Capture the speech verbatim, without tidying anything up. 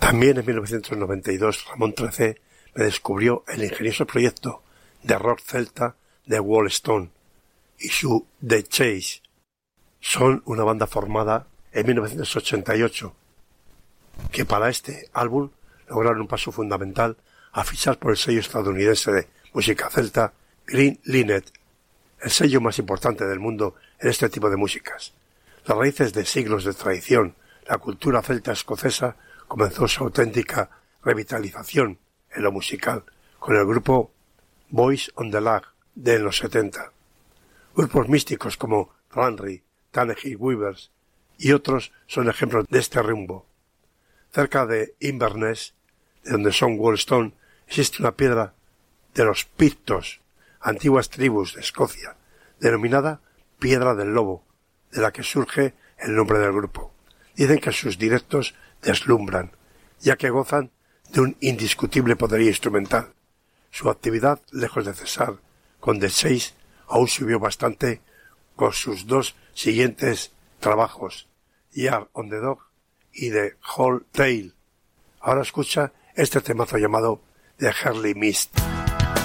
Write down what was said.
También en mil novecientos noventa y dos Ramón Trecé me descubrió el ingenioso proyecto de rock celta de Wall Stone y su The Chase. Son una banda formada en mil novecientos ochenta y ocho, que para este álbum lograron un paso fundamental a fichar por el sello estadounidense de música celta Green Linnet, el sello más importante del mundo en este tipo de músicas. Las raíces de siglos de tradición, la cultura celta escocesa comenzó su auténtica revitalización en lo musical con el grupo Boys on the Lag de los setenta. Grupos místicos como Ranry, Tannehill Weavers y otros son ejemplos de este rumbo. Cerca de Inverness, de donde son Wall Stone, existe una piedra de los Pictos, antiguas tribus de Escocia, denominada Piedra del Lobo, de la que surge el nombre del grupo. Dicen que sus directos deslumbran, ya que gozan de un indiscutible poderío instrumental. Su actividad, lejos de cesar con The Chase, aún subió bastante con sus dos siguientes trabajos, Yard on the Dog y The Whole Tale. Ahora escucha este temazo llamado The Hurley Mist.